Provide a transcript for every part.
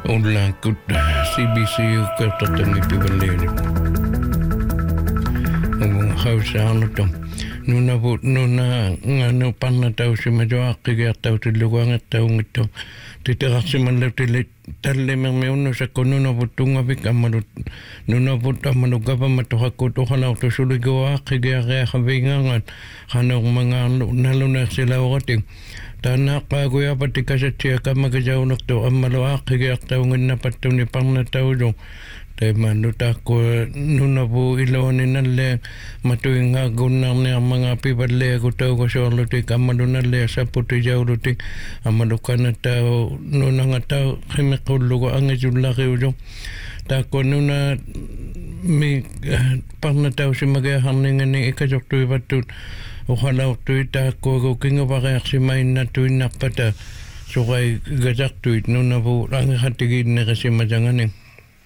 Ulakut CBC kertatangi pivalleri. Ang hausa to. Nuna ngano panna tau si majoaki ga tau tiluang tau ngito. Titeraksi manlatili talle mermeuno sa konuno butunga bik amalut. Nuna buta manugaba matuhako to halau to suligo aki ga ga habingangan. Hanong mga naluna sila orating. Tanak pagoy pati kasatya ka magajawnak to ang maluaki gayak taungan na patuni pang natawdo. Tay manuta ko nuna po ilawanin nalle matuing agun na mga pipadle ko tao ko sa lutik amado nalle sa puti jaw lutik amado ka na tao nuna nga tao kimikulo ko ang isulaki ujo. Tako nuna mi pang nataw si magayahan ni ikajok tuwi patut. Ukalaw tuwi tako ko kinga pakayak si main na tuwi napata. So kay gajak tuwi nuna po ang hatigin na kasi majanganin.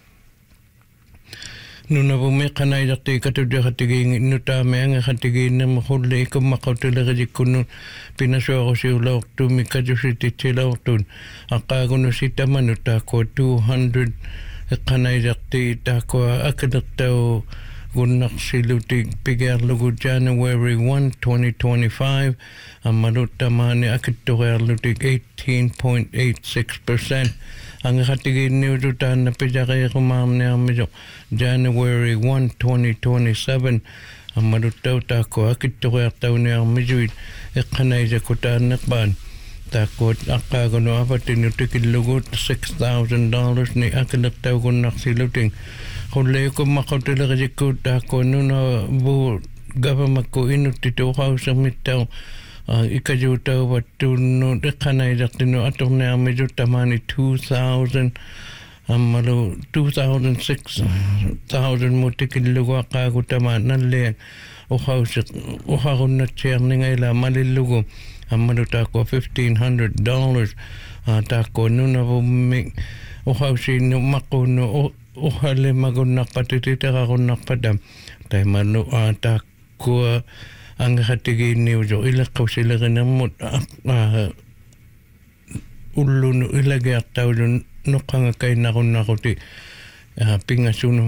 Nuna po may kanay dati katudya katigin nuta may ang katigin na mahuli ko makautila kasi kuno pinaswa ko si ulaw tu mi kadyo si titilaw tu akago no si tamanuta ko 200 kanay dati tako akadak tao gunak si lutig pigar lugo January 1, 2025 ang manuta mani akito kaya lutig 18.86%. Ang katigin niyo tutan na pidya kaya kumam niya medyo January 1, 2027 ang marutaw tako akit to kaya tao niya medyo ikanay sa kutaan nakban takot akagano apatin yung tikilugot $6,000 ni akinak tao kung naksiluting kung layo ko makautila kasi ko tako nuna bu gaba magko inut tito kao sa mitaw ikajuta watu kanay daktino atong na medyo tamani 2,000 amalo 2,006 mo tikilugo akago taman nalle uhaw na chair ni ngaila malilugo amalo tako $1,500 tako nuna bumik uhaw sino makuno uhale magunak patitita kakunak padam tayo mano tako ang hatigin niyo jo ilakaw sila ka namot ulo no ilagay at tao no kangakay na ko ti pingasuno